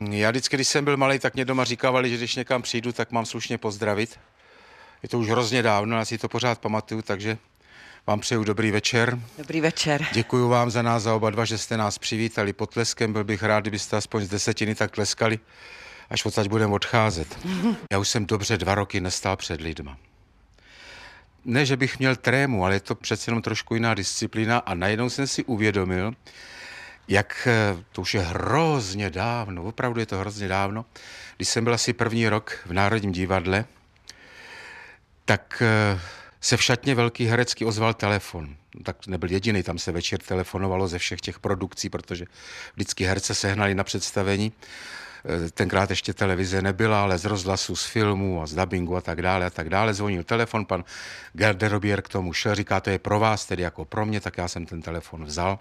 Já vždycky, když jsem byl malý, tak mě doma říkávali, že když někam přijdu, tak mám slušně pozdravit. Je to už hrozně dávno, já si to pořád pamatuju, takže vám přeju dobrý večer. Dobrý večer. Děkuju vám za nás, za oba dva, že jste nás přivítali potleskem. Byl bych rád, kdybyste aspoň z 10 tak tleskali, až odsaď budeme odcházet. Já už jsem dobře 2 roky nestál před lidma. Ne, že bych měl trému, ale je to přece jenom trošku jiná disciplína a najednou jsem si uvědomil, jak to už je hrozně dávno, opravdu je to hrozně dávno, když jsem byl asi první rok v Národním divadle, tak se v šatně Velký herecký ozval telefon. Tak nebyl jediný, tam se večer telefonovalo ze všech těch produkcí, protože vždycky herce sehnali na představení. Tenkrát ještě televize nebyla, ale z rozhlasu, z filmů a z dabingu a tak dále. Zvonil telefon, pan garderobier k tomu šel, říká, to je pro vás, tedy jako pro mě, tak já jsem ten telefon vzal.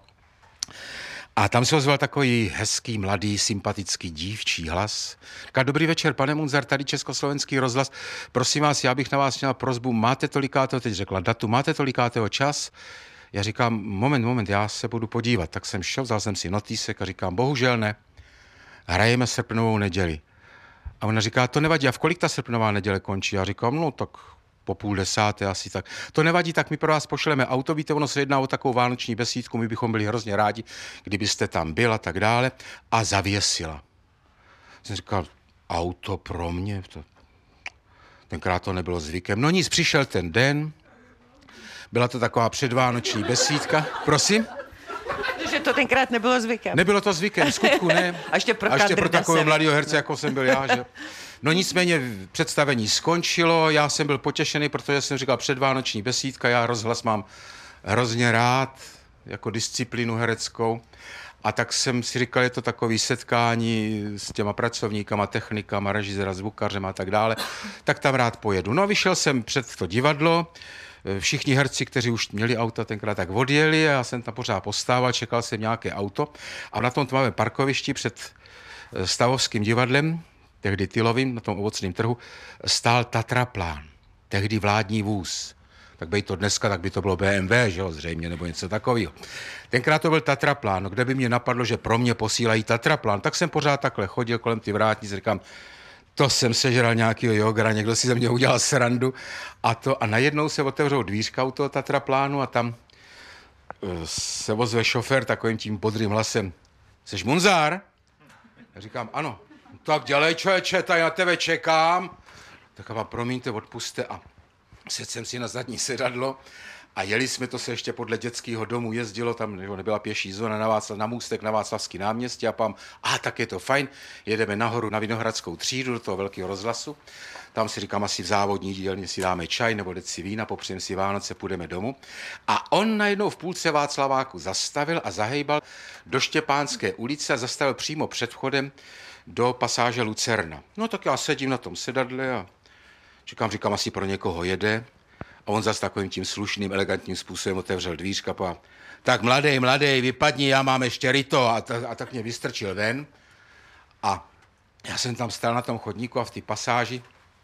A tam se ozval takový hezký, mladý, sympatický dívčí hlas. Říká, dobrý večer, pane Munzar, tady Československý rozhlas. Prosím vás, já bych na vás měla prosbu, máte tolikátého, teď řekla datu, máte tolikátého čas? Já říkám, moment, já se budu podívat. Tak jsem šel, vzal jsem si notýsek a říkám, bohužel ne, hrajeme srpnovou neděli. A ona říká, to nevadí, a v kolik ta srpnová neděle končí? Já říkám, no tak po 9:30 asi tak. To nevadí, tak my pro vás pošleme auto, víte, ono se jedná o takovou vánoční besídku, my bychom byli hrozně rádi, kdybyste tam byl a tak dále. A zavěsila. Jsem říkal, auto pro mě? Tenkrát to nebylo zvykem. No nic, přišel ten den, byla to taková předvánoční besídka. Prosím? Že to tenkrát nebylo zvykem. Nebylo to zvykem, v skutku ne. A ještě pro takového mladého herce, jako jsem byl já, že? No nicméně představení skončilo, já jsem byl potěšený, protože jsem říkal předvánoční besídka, já rozhlas mám hrozně rád, jako disciplínu hereckou. A tak jsem si říkal, je to takový setkání s těma pracovníkama, technikama, režiséra, zvukařem a tak dále, tak tam rád pojedu. No a vyšel jsem před to divadlo, všichni herci, kteří už měli auta tenkrát, tak odjeli a já jsem tam pořád postával, čekal jsem nějaké auto a na tom tmavém parkovišti před Stavovským divadlem, tehdy Tylovým, na tom ovocném trhu, stál Tatraplán, tehdy vládní vůz. Tak by to dneska, tak by to bylo BMW, že jo, zřejmě, nebo něco takového. Tenkrát to byl Tatraplán, no kde by mě napadlo, že pro mě posílají Tatraplán, tak jsem pořád takhle chodil kolem ty vrátnice, říkám, to jsem sežral nějakýho jogera, někdo si ze mě udělal srandu a najednou se otevřou dvířka u toho Tatraplánu a tam se ozve šofér takovým tím bodrým hlasem. Seš Munzar? Já říkám, ano. Tak dělej, člověče, tady na tebe čekám. Tak vám promiňte, odpuste a sedl jsem si na zadní sedadlo a jeli jsme, to se ještě podle dětského domu jezdilo, tam nebyla pěší zóna na můstek na Václavský náměstí a pám, tak je to fajn, jedeme nahoru na Vinohradskou třídu do toho velkého rozhlasu, tam si říkám, asi v závodní dílně si dáme čaj nebo deci vína, popřejeme si Vánoce, půjdeme domů. A on najednou v půlce Václaváku zastavil a zahejbal do Štěpánské ulice a zastavil přímo před vchodem do pasáže Lucerna. No tak já sedím na tom sedadle a říkám, asi pro někoho jede. A on zase takovým tím slušným, elegantním způsobem otevřel dvířka a tak mladej, vypadni, já mám ještě ryto. A tak mě vystrčil ven. A já jsem tam stál na tom chodníku a v té pasáži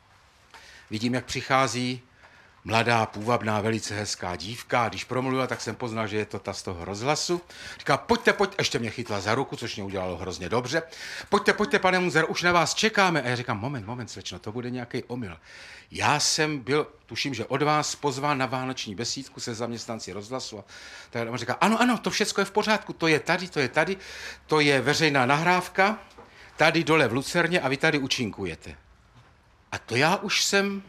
vidím, jak přichází mladá, půvabná, velice hezká dívka. A když promluvila, tak jsem poznal, že je to ta z toho rozhlasu. Říká, pojďte, ještě mě chytla za ruku, což mě udělalo hrozně dobře. Pojďte, pane Munzar, už na vás čekáme. A já říkám, moment, slečno, to bude nějaký omyl. Já jsem byl, tuším, že od vás pozván na vánoční besídku se zaměstnanci rozhlasu. A tak on říká, ano, to všechno je v pořádku, to je tady, to je veřejná nahrávka, tady dole v Lucerně a vy tady účinkujete. A to já už jsem...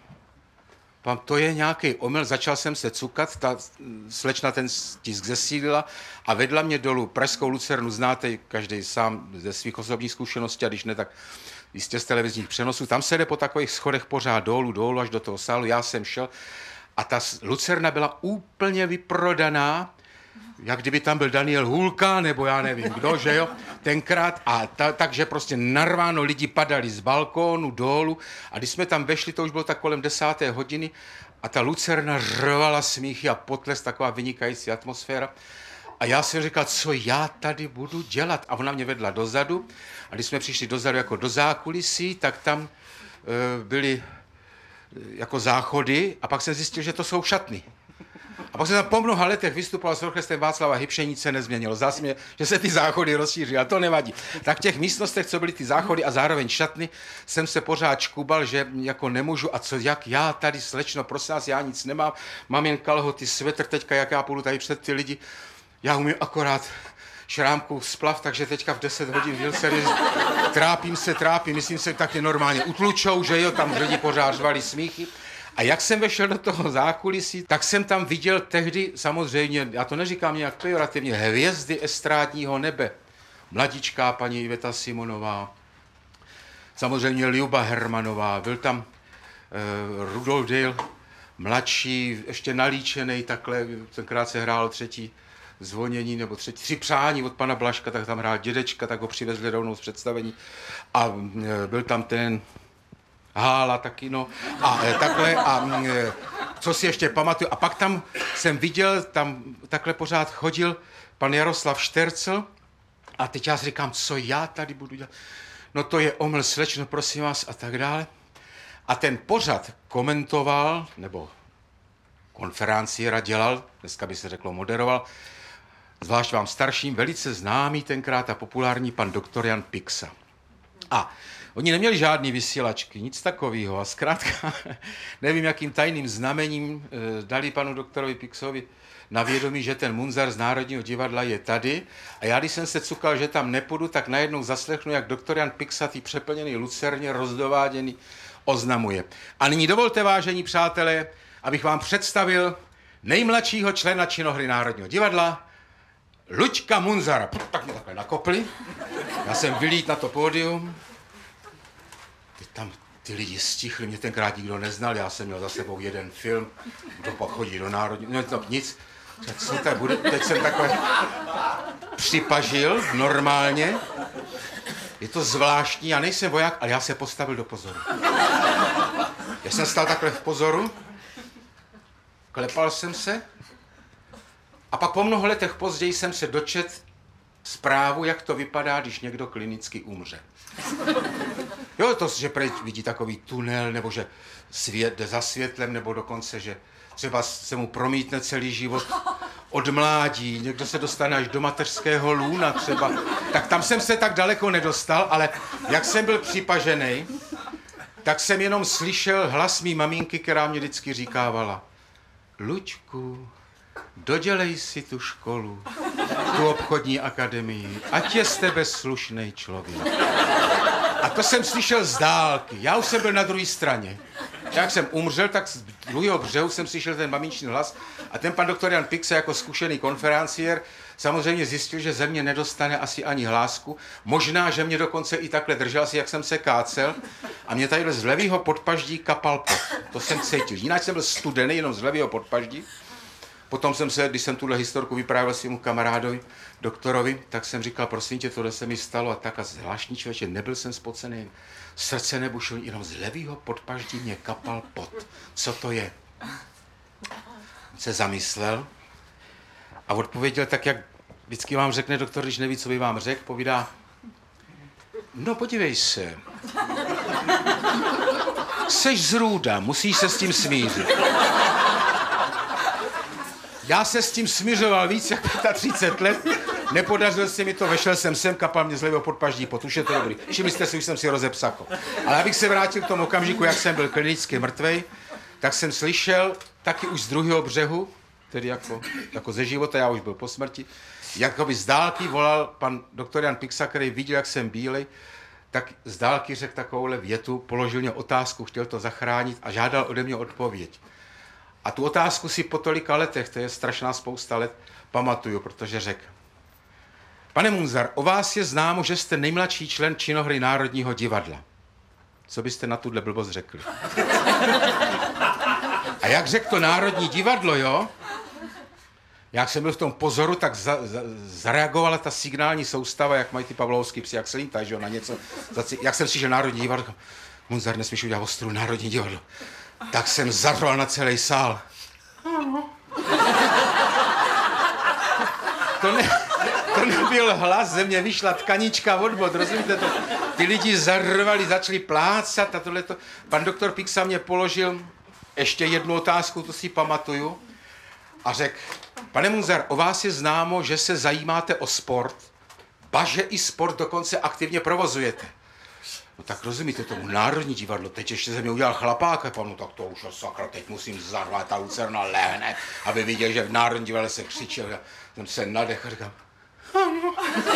To je nějaký omyl, začal jsem se cukat, ta slečna ten tisk zesílila a vedla mě dolů. Pražskou Lucernu znáte každý sám ze svých osobních zkušeností, a když ne, tak jistě z televizních přenosů. Tam se jde po takových schodech pořád dolů až do toho sálu. Já jsem šel a ta Lucerna byla úplně vyprodaná, jak kdyby tam byl Daniel Hůlka, nebo já nevím kdo, že jo, tenkrát. Takže prostě narváno, lidi padali z balkónu dolů a když jsme tam vešli, to už bylo tak kolem 10. hodiny a ta Lucerna řvala smíchy a potles, taková vynikající atmosféra. A já jsem říkal, co já tady budu dělat? A ona mě vedla dozadu a když jsme přišli dozadu jako do zákulisí, tak tam byly jako záchody a pak jsem zjistil, že to jsou šatny. A pak jsem tam po mnoha letech vystupoval s orchestrem Václava Hybše, nic se nezměnilo. Zdá se mě, že se ty záchody rozšířily, a to nevadí. Tak v těch místnostech, co byly ty záchody a zároveň šatny, jsem se pořád škubal, že jako nemůžu, a co, jak já tady, slečno, prosím vás, já nic nemám, mám jen kalhoty, svetr, teďka, jak já půjdu tady před ty lidi, já umím akorát šrámku splav, takže teďka v 10 hodin Wilsery trápím, myslím se taky normálně utlučou, že jo, tam lidi pořád řvali smíchy. A jak jsem vešel do toho zákulisí, tak jsem tam viděl tehdy, samozřejmě, já to neříkám nějak pejorativně, hvězdy estrádního nebe. Mladičká paní Iveta Simonová, samozřejmě Ljuba Hermanová, byl tam Rudolf Dale, mladší, ještě nalíčený, takhle, tenkrát se hrálo třetí zvonění, nebo tři přání od pana Blažka, tak tam hrál dědečka, tak ho přivezli rovnou z představení. A byl tam ten Hála taky, no, a takhle, a co si ještě pamatuju. A pak tam jsem viděl, tam takhle pořád chodil pan Jaroslav Štercl, a teď já si říkám, co já tady budu dělat? No to je omyl, slečno, prosím vás, a tak dále. A ten pořad komentoval, nebo konferenciéra dělal, dneska by se řeklo moderoval, zvlášť vám starším, velice známý tenkrát a populární pan doktor Jan Pixa. A oni neměli žádný vysílačky, nic takového. A zkrátka, nevím, jakým tajným znamením dali panu doktorovi Pixovi na vědomí, že ten Munzar z Národního divadla je tady. A já, když jsem se cukal, že tam nepůjdu, tak najednou zaslechnu, jak doktor Jan Pixa, tý přeplněný lucerně, rozdováděný, oznamuje. A nyní dovolte, vážení přátelé, abych vám představil nejmladšího člena činohry Národního divadla, Luďka Munzara. Tak mě takhle nakopli. Já jsem vylít na to pódium. Tam ty lidi stichli, mě tenkrát nikdo neznal, já jsem měl za sebou jeden film, kdo pak chodí do Národního, no to nic. Tak co tady bude? Teď jsem takhle připažil normálně. Je to zvláštní, já nejsem voják, ale já se postavil do pozoru. Já jsem stál takhle v pozoru, klepal jsem se a pak po mnoho letech později jsem se dočet zprávu, jak to vypadá, když někdo klinicky umře. Jo, to, že vidí takový tunel, nebo že svět jde za světlem, nebo dokonce, že třeba se mu promítne celý život od mládí, někdo se dostane až do mateřského lůna třeba. Tak tam jsem se tak daleko nedostal, ale jak jsem byl připažený, tak jsem jenom slyšel hlas mý maminky, která mě vždycky říkávala: Luďku, dodělej si tu školu, tu obchodní akademii, ať je z tebe slušnej člověk. A to jsem slyšel z dálky. Já už jsem byl na druhé straně. Jak jsem umřel, tak z druhého břehu jsem slyšel ten maminčný hlas a ten pan doktor Jan Pixa jako zkušený konferenciér samozřejmě zjistil, že ze mě nedostane asi ani hlásku. Možná, že mě dokonce i takhle držel, asi jak jsem se kácel, a mě tady z levýho podpaždí kapal pot. To jsem cítil. Jinak jsem byl studený jenom z levýho podpaždí. Potom jsem se, když jsem tuhle historku vyprávěl svému kamarádovi, doktorovi, tak jsem říkal, prosím tě, tohle se mi stalo a tak a zvláštní člověče, nebyl jsem spocený, srdce nebušilo, jenom z levýho podpaždí mě kapal pot. Co to je? On se zamyslel a odpověděl tak, jak vždycky vám řekne doktor, když neví, co by vám řekl, povídá: no podívej se, seš zrůda, musíš se s tím smířit. Já se s tím smiřoval víc jak 35 let, nepodařilo se mi to, vešel jsem sem, kapal mě z levého podpaždí pot, už je to dobrý. Všimli jste si, už jsem si rozepsako. Ale abych se vrátil k tomu okamžiku, jak jsem byl klinicky mrtvej, tak jsem slyšel taky už z druhého břehu, tedy jako ze života, já už byl po smrti, jakoby z dálky volal pan doktor Jan Pixa, který viděl, jak jsem bílej, tak z dálky řekl takovouhle větu, položil mě otázku, chtěl to zachránit a žádal ode mě odpověď. A tu otázku si po tolika letech, to je strašná spousta let, pamatuju, protože řekl: Pane Munzar, o vás je známo, že jste nejmladší člen činohry Národního divadla. Co byste na tuhle blbost řekli? A jak řekl to Národní divadlo, jo? Jak jsem byl v tom pozoru, tak zareagovala ta signální soustava, jak mají ty pavlovský psi, jak se lítají, že jo, na něco. Jak jsem slyšel Národní divadlo, Munzar, nesmíš udělat ostru, Národní divadlo. Tak jsem zařval na celý sál. To nebyl hlas, ze mě vyšla tkanička od bod, rozumíte to? Ty lidi zarvali, začali plácat a tohleto. Pan doktor Pixa mě položil ještě jednu otázku, to si pamatuju. a řekl, pane Munzar, o vás je známo, že se zajímáte o sport, ba že i sport dokonce aktivně provozujete. No tak rozumíte tomu, Národní divadlo, teď ještě ze mě udělal chlapáka, no tak to už sakra, teď musím zarvat, ta lucerna lehne, aby viděl, že v Národní divadle se křičel. Já jsem se nadechl a říkám, ano.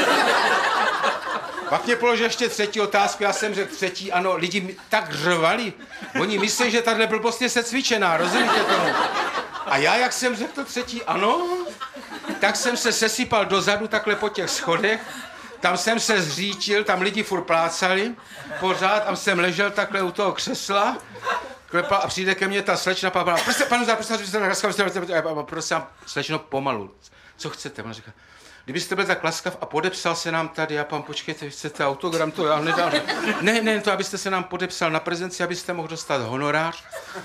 Pak mě položil ještě třetí otázku, já jsem řekl třetí, ano, lidi tak řvali, oni myslí, že tahle blbost je secvičená, rozumíte tomu? A já, jak jsem řekl to třetí, ano, tak jsem se sesypal dozadu takhle po těch schodech, tam jsem se zřítil, tam lidi furt plácali, pořád, tam jsem ležel takhle u toho křesla, klepal a přijde ke mně ta slečna, prosím, slečno, pomalu, co chcete? Ona říká, kdybyste byl tak laskav a podepsal se nám tady, a pan, počkejte, vy chcete autogram, to já nedám. Ne, to abyste se nám podepsal na prezenci, abyste mohl dostat honorář.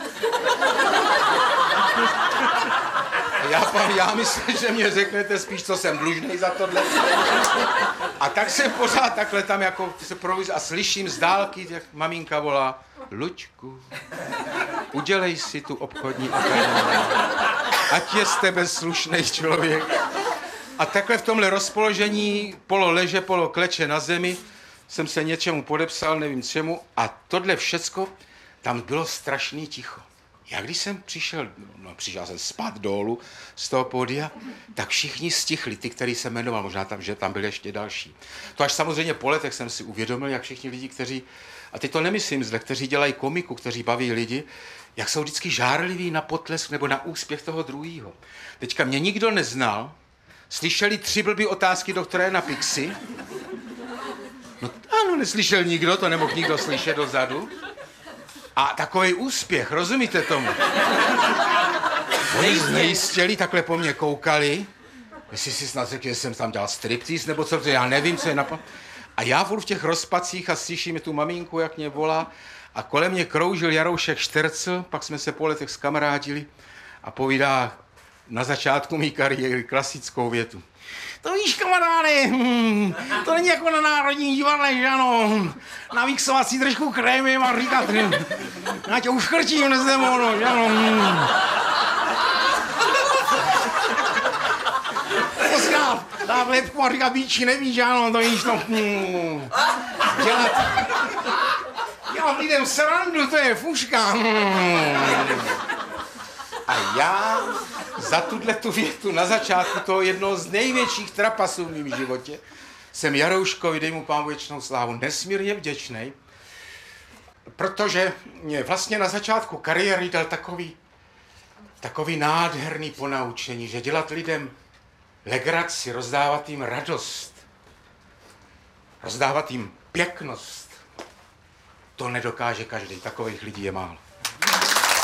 Já myslím, že mě řeknete spíš, co jsem dlužnej za tohle. A tak jsem pořád takhle tam jako se provizu a slyším z dálky, jak maminka volá, Luďku, udělej si tu obchodní akademii, ať je z tebe slušnej člověk. A takhle v tomhle rozpoložení, polo leže, polo kleče na zemi, jsem se něčemu podepsal, nevím čemu, a tohle všecko, tam bylo strašný ticho. Já když jsem přišel jsem spát dolů z toho pódia, tak všichni stichli, ty, který se jmenoval, možná tam, že tam byli ještě další. To až samozřejmě po letech jsem si uvědomil, jak všichni lidi, kteří, a teď to nemyslím zle, kteří dělají komiku, kteří baví lidi, jak jsou vždycky žárliví na potlesk nebo na úspěch toho druhého. Teďka mě nikdo neznal, slyšeli 3 blbý otázky doktora na Pixi. No ano, neslyšel nikdo, to nemohl nikdo slyšet dozadu. A takový úspěch, rozumíte tomu? Oni znejistěli, takhle po mně koukali, jestli si snad řekl, že jsem tam dělal striptease, nebo co, já nevím, co je napadlo. A já furt v těch rozpacích a slyším tu maminku, jak mě volá, a kolem mě kroužil Jaroušek Štercl, pak jsme se po letech zkamarádili a povídá na začátku mý kariéry klasickou větu. To víš, kamaráde, to není jako na Národní divadle, že ano, namixovat si trošku krémem a říkat, já tě uškrtím nezdemonu, že ano. Posklad, dát lepku a říkat víči nevíš, že ano, to víš, no, dělat lidem srandu, to je fuška. A já za tu větu na začátku toho jednoho z největších trapasů v mém životě jsem Jarouškovi, dej mu pán věčnou slávu, nesmírně vděčnej, protože mě vlastně na začátku kariéry dal takový nádherný ponaučení, že dělat lidem legraci, rozdávat jim radost, rozdávat jim pěknost, to nedokáže každý, takových lidí je málo.